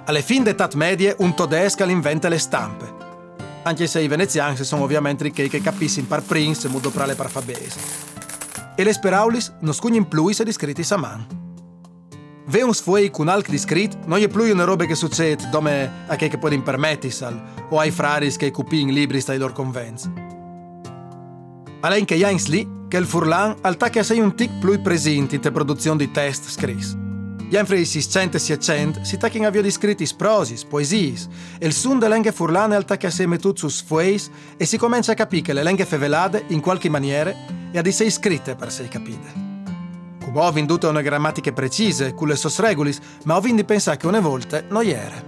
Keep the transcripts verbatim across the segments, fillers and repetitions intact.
Alle fin d'età medie un tedesco inventa le stampe. Anche se i veneziani sono ovviamente quelli che capiscono par prince mudo per le parfabesi. E le speraulis non scugnin più se discritti a man. Ve un sfuei con alc discrit non è più una roba che succede come a che che può permettisal o ai fraris che cupin libri stai loro convenzi. Allein che jains lì che il Furlan altacca sei un tic più presente in te produzione di test scris. Gli fra i seicento e seicento si tacchino a via di scritti prosis, poesis, e il sun delle lingue furlane altacca assieme tutto su sfueis e si comincia a capire che le lingue fevelade in qualche maniera e a di sei scritte per sei capite. Come ho venduto una grammatica precise, con le sos regulis, ma ho vinto pensare che una volta non era.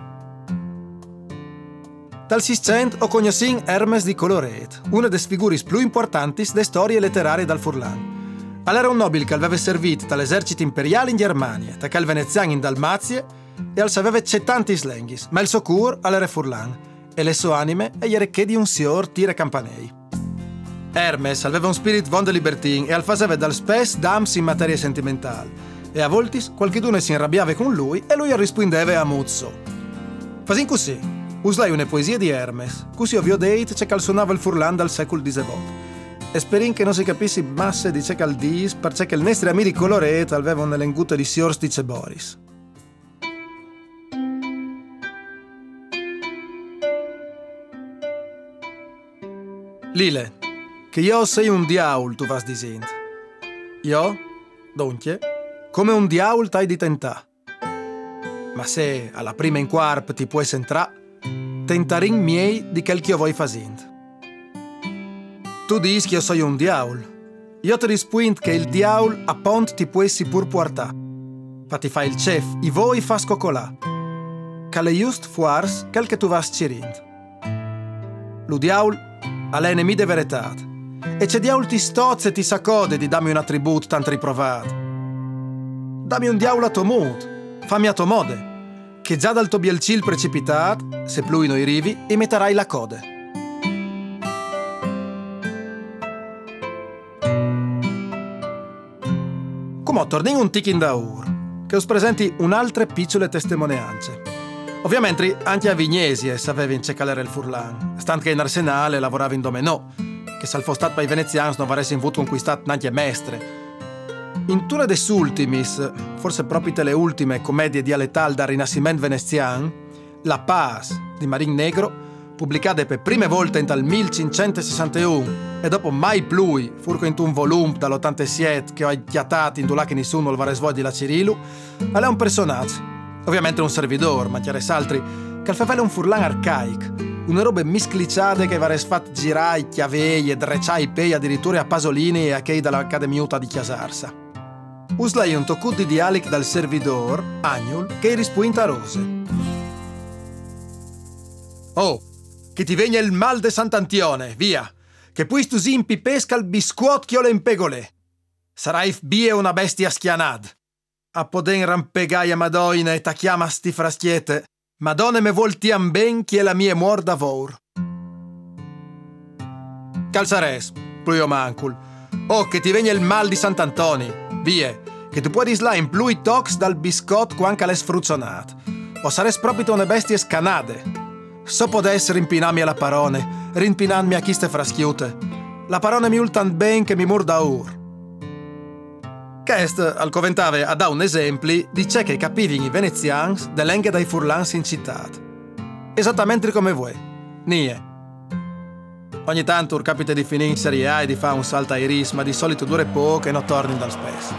Dal seicento ho conosciuto Hermes di Coloret, una delle figure più importanti delle storie letterarie dal Furlan. Era un nobile che aveva servito dall'esercito imperiale in Germania, da cal veneziano in Dalmazia e al sapeva tanti slenghis, ma il suo cur era Furlan e le sue anime era che di un signor tire campanei. Hermes aveva un spirit von de libertin e al faceva dal spes dams in materia sentimentale e a voltis qualcheduno si arrabbiava con lui e lui rispondeva a muzzo. Fasin così, uslai una poesia di Hermes, così ovvio deit c'è cal suonava il Furlan dal secolo diciotto. E sperin che non si capissi masse di c'è al dis perché che il nostro amico Coloret aveva un elencuto di siors dice Boris. Lile, che io sei un diaul, tu vas dicendo. Io, dunque, come un diaul t'hai di tentà. Ma se alla prima in quarp ti puoi entrà, tentarin miei di quel che io vuoi facendo. Tu dici che io sono un diaul. Io ti rispondo che il diaul a pont ti può si pur portà. Pa ti fa il chef, i voi fa scocolà. Che le just fuars quel che tu vas cirind. Lo diaul ha l'enemi de verità. E c'è diaul ti stozze e ti sacode di dammi un attributo tanto riprovato. Dammi un diaul a tuo mood, fammi a tuo mode, che già dal tuo bielcil precipitat, se plui noi rivi, e metterai la code. Come torni un tic in daur, che us presenti un'altre piccole testimonianze. Ovviamente anche a Vignesi sapeva in cecalere il Furlan, stant che in arsenale lavorava in domenò, che se al fosse stato per i veneziani non avesse avuto conquistato neanche mestre. In una des ultimis, forse proprio le ultime commedie dialettali dal Rinascimento veneziano, La Paz di Marin Negro, pubblicate per prime volte in dal millecinquecentosessantuno e dopo mai più, furco in un volume dall'ottantasette che ho chiatato in due che nessuno il varesvoi di la Cirilu, è un personaggio, ovviamente un servidor, ma chiare saltri, che al favela un Furlan arcaico, una roba miscliciate che vares fat girai, chiavei e drecciai pei addirittura a Pasolini e a chei dall'Accademiuta di Chiasarsa. Uslai un toccut di dialect dal servidor, Agnul, che rispuinta rose. Oh, che ti vegna il mal de Sant'Antione, via, che poi tu simpi pesca il biscuot che io le impegolè. Sarai bie una bestia schianad. A poden rampegai a Madoina e t'acchiama sti fraschiete, Madonna me voltiam ben che la mia muorda vor. Calzares, pluio mancul, oh che ti vegna il mal di Sant'Antoni, vie, che tu puoi disla in plui tox dal biscot quanca le sfruzzonat, o sares proprio una bestia scanade. So potesse rimpinarmi alla parone, rimpinarmi a chiste fraschiute. La parone mi ultan ben che mi murda ur. Quest, al coventave a da un esempio di ciò che capivi i venezians dell'enghe dai furlans in città. Esattamente come voi. Nie. Ogni tanto ur capita di finire in Serie A e di fare un salto ai ris, ma di solito dura poco e non torni dal spesso.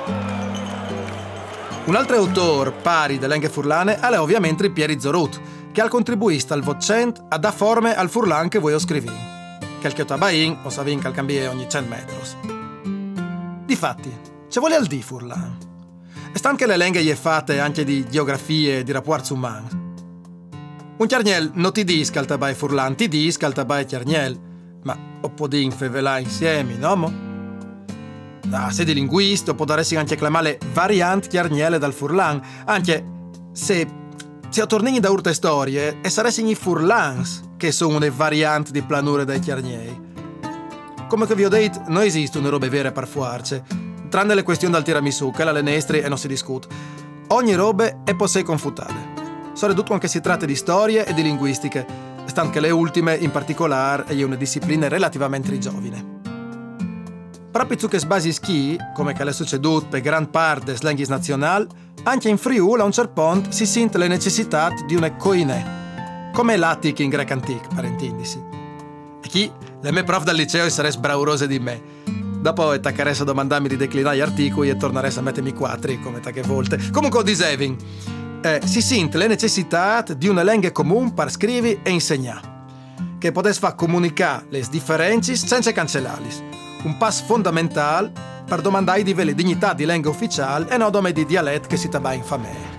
Un altro autore pari dell'enghe furlane è ovviamente Pieri Zorut, che al contribuista al vocent a da forme al Furlan che voi ho scrivin. Quel che tabain o savin che al cambie ogni cento metros. Difatti, ci vuole al di Furlan. E stan che le lenghe gli fatte anche di geografie e di rapporti umani. Un chiarniel non ti disca al tabai Furlan, ti disca al tabai chiarniel, ma o podin fevelà insieme, no mo? Ah, se di linguista o può darsi anche chiamare variant chiarniele dal Furlan, anche se se tornini da urte storie e saresti i Furlans che sono le varianti di planure dai chiarniei. Come che vi ho detto, non esistono robe vere per fuarce, tranne le questioni del tiramisù, che la lenestre e non si discute. Ogni robe è possei confutale. soprattutto anche si tratta di storie e di linguistiche, stando che le ultime in particolare è una disciplina relativamente giovane. Proprio su che basi ski, come che è succeduto per gran parte delle lingue nazionali, anche in Friuli a un certo punto si sente la necessità di una koiné, come l'atic in greco antico, per intendersi. E chi? Le mie prof dal liceo sarebbero braurose di me. Dopo attaccheresti a domandarmi di declinare gli articoli e torneresti a mettermi quattri, come tante volte. Comunque dicevi, eh, si sente la necessità di una lingua comune per scrivere e insegnare, che potesse far comunicare le differenze senza cancellarle. Un passo fondamentale per domandare di le dignità di lingua ufficiale e non come di dialetto che si trova in famiglia.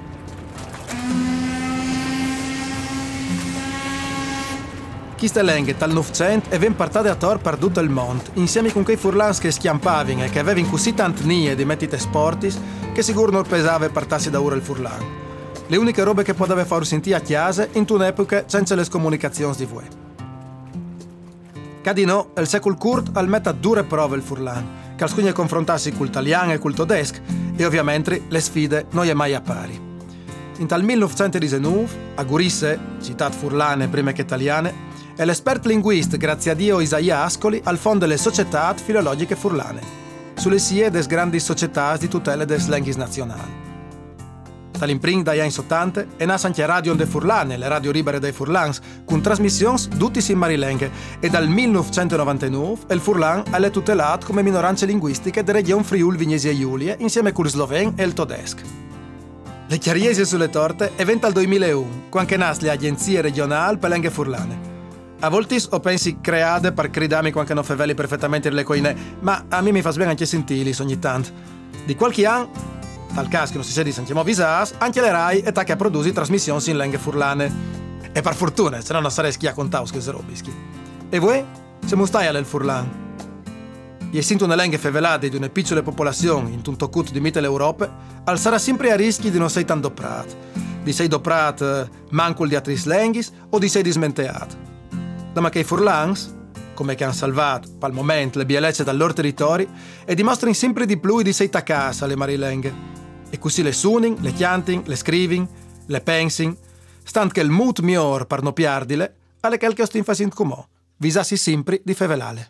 Queste lingue dal Novecento e vengono portate a tor per tutto il mondo, insieme con quei furlans che schiampavano e che avevano così tante nie di mettite sportis che sicuro non pesava portarsi da ora il furlan. Le uniche robe che poteva far sentire a chiesa in un'epoca senza le comunicazioni di voi. Cadino, il secolo curt al mette a dure prove il furlan, che alcuni confrontarsi col italiano e col tedesco, e ovviamente le sfide non è mai a pari. In tal millenovecentodiciannove, a Gurisse, città furlane prima che italiane, è l'esperto linguista, grazie a Dio Isaia Ascoli, al fondo delle società filologiche furlane, sulle sie des grandi società di tutela des linguis nazionali. Dall'imprint dagli anni settanta è nata anche Radio de Furlane, le radio libere dei furlans, con trasmissioni tutte in marilengue, e dal millenovecentonovantanove il furlan è tutelato come minoranze linguistiche della regione Friuli Vignesi e Giulia, insieme con il sloven e il tedesco. Le chiariesi sulle torte è venta al duemilauno, quando nasce le agenzie regionali per lingue furlane. A volte ho pensi create per cridarmi quando non faveli perfettamente le coine, ma a me mi fa bene anche sentirli ogni tanto. Di qualche anno, tal caso che non si sia di sentiamo avvisati, anche le Rai è che produce trasmissioni in lingue furlane. E per fortuna, se no non sarei schia con taus che se robischi. E voi? Siamo stai al furlan? E essendo una lingua favelata di una piccola popolazione in tutto cut di mite l'Europa, al sarà sempre a rischi di non sei tanto doprat, di sei doprat manco di altri linguis o di sei dismenteato. Da che i furlans, come che hanno salvato, per il momento, le bielezze dal loro territorio, e dimostrano sempre di più di sei taccasa alle marilengue. E così le suonin, le chiantin, le scrivin, le pensin, stant che il mood miglior per non piardile, alle che il stin facendo comò, visassi sempre di fevelale.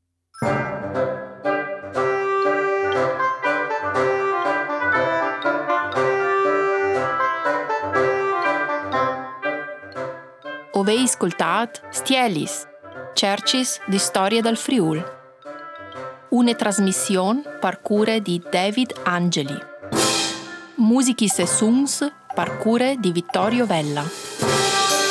Ovei ascoltat Stielis, Cercis di Storia dal Friul. Una trasmissione per cura di David Angeli. Musichis e songs per cura di Vittorio Vella.